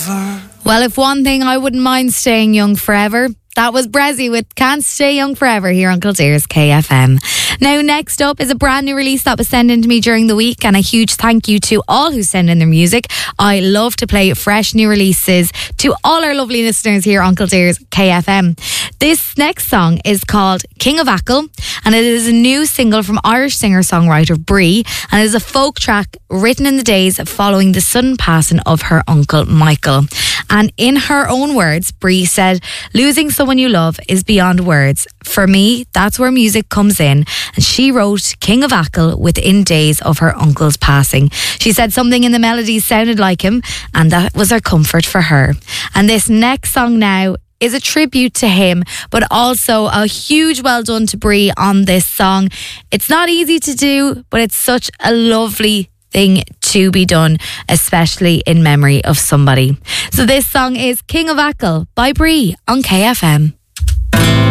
Well, if one thing I wouldn't mind staying young forever, that was Brezzy with Can't Stay Young Forever here on Kildare's KFM. Now, next up is a brand new release that was sent in to me during the week, and a huge thank you to all who send in their music. I love to play fresh new releases to all our lovely listeners here on Kildare's KFM. This next song is called King of Achill, and it is a new single from Irish singer-songwriter Brie, and it is a folk track written in the days following the sudden passing of her uncle Michael. And in her own words, Brie said, "Losing someone you love is beyond words. For me, that's where music comes in." And she wrote King of Achill within days of her uncle's passing. She said something in the melodies sounded like him, and that was a comfort for her. And this next song now is a tribute to him, but also a huge well done to Brie on this song. It's not easy to do, but it's such a lovely thing to be done, especially in memory of somebody. So this song is King of Achill by Brie on KFM.